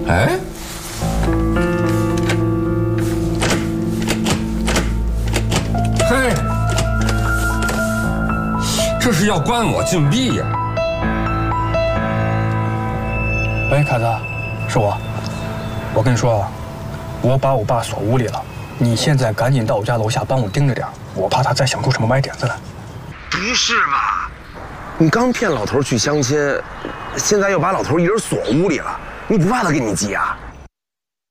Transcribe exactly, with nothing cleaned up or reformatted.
哎，嘿，这是要关我禁闭呀！ 喂，凯子，是我。我跟你说啊，我把我爸锁屋里了，你现在赶紧到我家楼下帮我盯着点，我怕他再想出什么歪点子来。 不是吧？你刚骗老头去相亲，现在又把老头一人锁屋里了，你不怕他给你急啊？